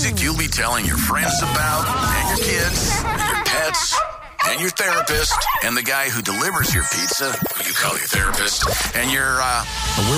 music you'll be telling your friends about, and your kids, and your pets, and your therapist, and the guy who delivers your pizza, who you call your therapist, and your,